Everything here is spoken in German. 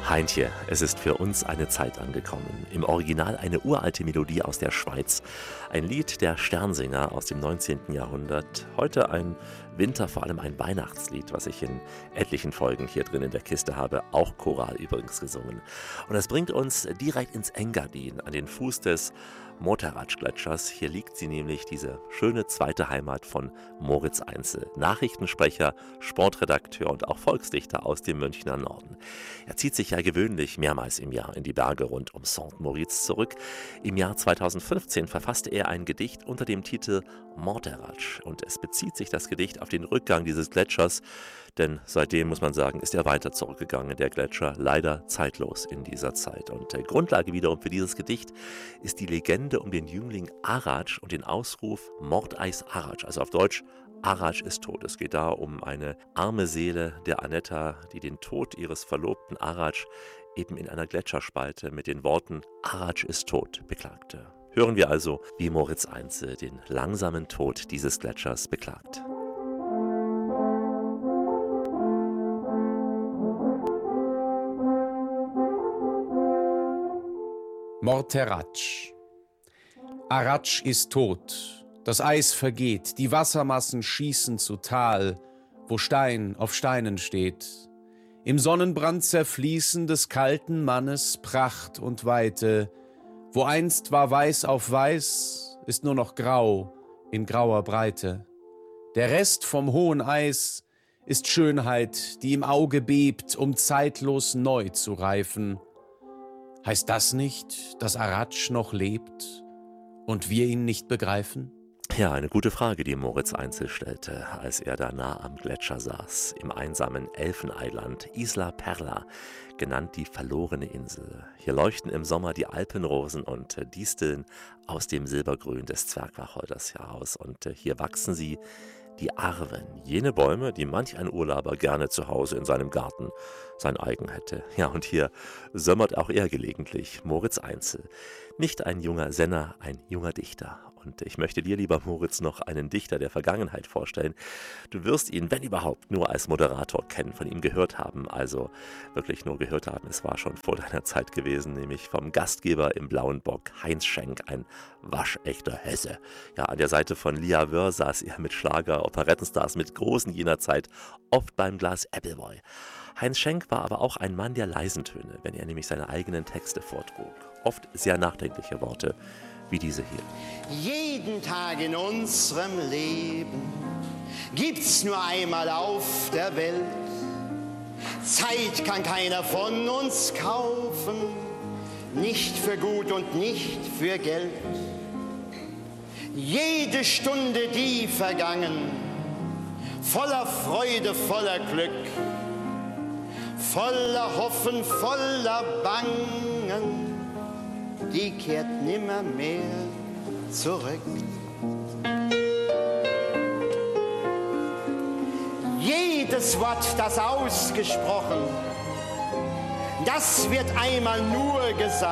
Heintje, es ist für uns eine Zeit angekommen. Im Original eine uralte Melodie aus der Schweiz. Ein Lied der Sternsinger aus dem 19. Jahrhundert. Heute ein Winter, vor allem ein Weihnachtslied, was ich in etlichen Folgen hier drin in der Kiste habe. Auch choral übrigens gesungen. Und das bringt uns direkt ins Engadin, an den Fuß des Morteratsch-Gletschers. Hier liegt sie nämlich, diese schöne zweite Heimat von Moritz Einzel. Nachrichtensprecher, Sportredakteur und auch Volksdichter aus dem Münchner Norden. Er zieht sich ja gewöhnlich mehrmals im Jahr in die Berge rund um Saint-Moritz zurück. Im Jahr 2015 verfasste er ein Gedicht unter dem Titel Morteratsch. Und es bezieht sich das Gedicht auf den Rückgang dieses Gletschers, denn seitdem, muss man sagen, ist er weiter zurückgegangen, der Gletscher, leider zeitlos in dieser Zeit. Und Grundlage wiederum für dieses Gedicht ist die Legende um den Jüngling Aratsch und den Ausruf Mordeis Aratsch, also auf Deutsch Aratsch ist tot. Es geht da um eine arme Seele der Anetta, die den Tod ihres Verlobten Aratsch eben in einer Gletscherspalte mit den Worten Aratsch ist tot beklagte. Hören wir also, wie Moritz Einzel den langsamen Tod dieses Gletschers beklagt. Morteratsch. Aratsch ist tot, das Eis vergeht, die Wassermassen schießen zu Tal, wo Stein auf Steinen steht. Im Sonnenbrand zerfließen des kalten Mannes Pracht und Weite, wo einst war weiß auf weiß, ist nur noch grau in grauer Breite. Der Rest vom hohen Eis ist Schönheit, die im Auge bebt, um zeitlos neu zu reifen. Heißt das nicht, dass Aratsch noch lebt und wir ihn nicht begreifen? Ja, eine gute Frage, die Moritz Einzel stellte, als er da nah am Gletscher saß, im einsamen Elfeneiland Isla Perla, genannt die verlorene Insel. Hier leuchten im Sommer die Alpenrosen und Disteln aus dem Silbergrün des Zwergwacholders heraus. Und hier wachsen sie, die Arven, jene Bäume, die manch ein Urlauber gerne zu Hause in seinem Garten sein eigen hätte. Ja, und hier sömmert auch er gelegentlich, Moritz Einzel. Nicht ein junger Senner, ein junger Dichter. Und ich möchte dir, lieber Moritz, noch einen Dichter der Vergangenheit vorstellen. Du wirst ihn, wenn überhaupt, nur als Moderator kennen, von ihm gehört haben. Also wirklich nur gehört haben. Es war schon vor deiner Zeit gewesen, nämlich vom Gastgeber im Blauen Bock, Heinz Schenk, ein waschechter Hesse. Ja, an der Seite von Lia Wörr saß er mit Schlager, Operettenstars, mit Großen jener Zeit, oft beim Glas Appleboy. Heinz Schenk war aber auch ein Mann der leisen Töne, wenn er nämlich seine eigenen Texte vortrug. Oft sehr nachdenkliche Worte, wie diese hier. Jeden Tag in unserem Leben gibt's nur einmal auf der Welt. Zeit kann keiner von uns kaufen, nicht für gut und nicht für Geld. Jede Stunde, die vergangen, voller Freude, voller Glück, voller Hoffen, voller Bangen, die kehrt nimmermehr zurück. Jedes Wort, das ausgesprochen, das wird einmal nur gesagt.